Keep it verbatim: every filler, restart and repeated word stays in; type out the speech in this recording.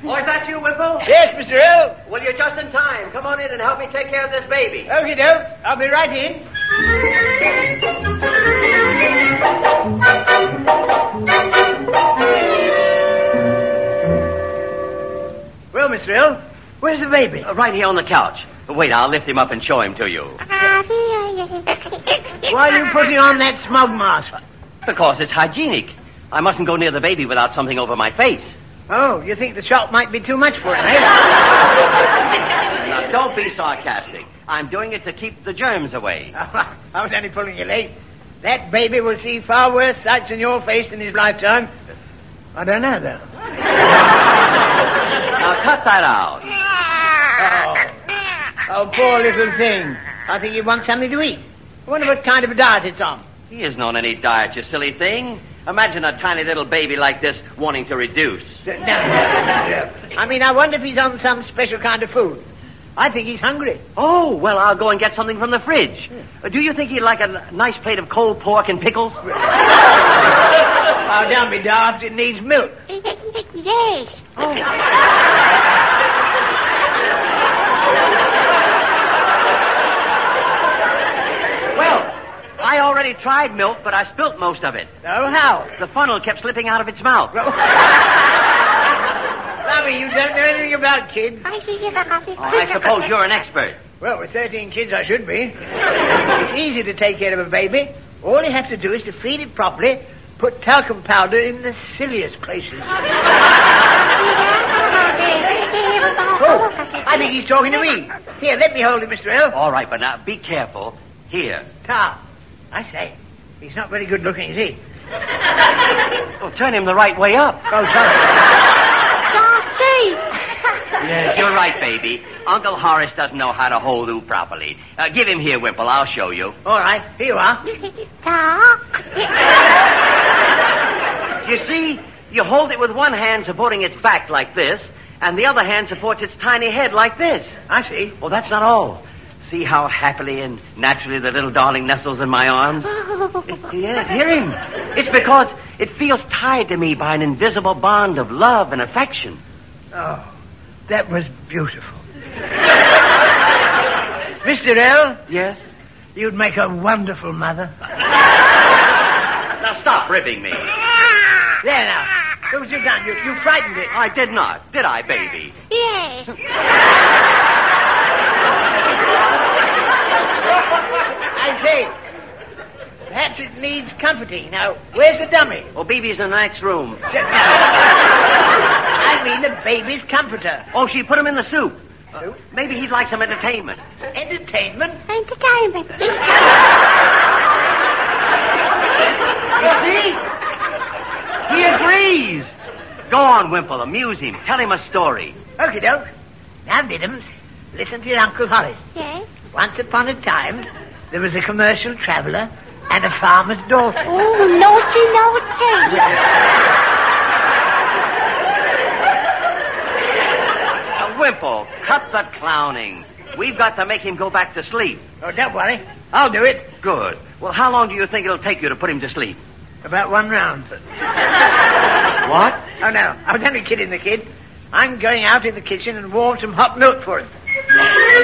Oh, is that you, Whipple? Yes, Mister Earl. Well, you're just in time. Come on in and help me take care of this baby. Okie doke. I'll be right in. Well, Mister Earl, where's the baby? Uh, right here on the couch. Wait, I'll lift him up and show him to you. Why are you putting on that smug mask? Because it's hygienic. I mustn't go near the baby without something over my face. Oh, you think the shot might be too much for him, eh? Now, don't be sarcastic. I'm doing it to keep the germs away. I was only pulling your leg. That baby will see far worse sights in your face in his lifetime. I don't know, though. Now, cut that out. Oh. Oh, poor little thing. I think he wants something to eat. I wonder what kind of a diet it's on. He isn't on any diet, you silly thing. Imagine a tiny little baby like this wanting to reduce. I mean, I wonder if he's on some special kind of food. I think he's hungry. Oh, well, I'll go and get something from the fridge. Uh, do you think he'd like a nice plate of cold pork and pickles? Oh, don't be daft. It needs milk. Yes. Oh. I already tried milk, but I spilt most of it. Oh, how? The funnel kept slipping out of its mouth. Bobby, you don't know anything about kids. Oh, I suppose you're an expert. Well, with thirteen kids, I should be. It's easy to take care of a baby. All you have to do is to feed it properly, put talcum powder in the silliest places. Oh, I think he's talking to me. Here, let me hold him, Mister Earl. All right, but now, be careful. Here. Tom. I say, he's not very good looking, is he? Well, turn him the right way up. Oh, sorry. Darcy! Yes, you're right, baby. Uncle Horace doesn't know how to hold you properly. Uh, give him here, Wimple. I'll show you. All right, here you are. You see, you hold it with one hand supporting its back like this, and the other hand supports its tiny head like this. I see. Well, that's not all. See how happily and naturally the little darling nestles in my arms? Yeah, hear him. It's because it feels tied to me by an invisible bond of love and affection. Oh, that was beautiful. Mister Earl? Yes? You'd make a wonderful mother. Now stop ribbing me. There now. What have you done? You, you frightened it. I did not, did I, baby? Yes. I say, perhaps it needs comforting. Now, where's the dummy? Oh, baby's in the next room. I mean the baby's comforter. Oh, she put him in the soup. Uh, maybe he'd like some entertainment. Entertainment? Entertainment. You see? He agrees. Go on, Wimple. Amuse him. Tell him a story. Okie doke. Now, Diddums, listen to your Uncle Horace. Yes? Once upon a time, there was a commercial traveller and a farmer's daughter. Oh, naughty, naughty. Uh, Wimple, cut the clowning. We've got to make him go back to sleep. Oh, don't worry. I'll do it. Good. Well, how long do you think it'll take you to put him to sleep? About one round. What? Oh, no. I was only kidding the kid. I'm going out in the kitchen and warm some hot milk for him.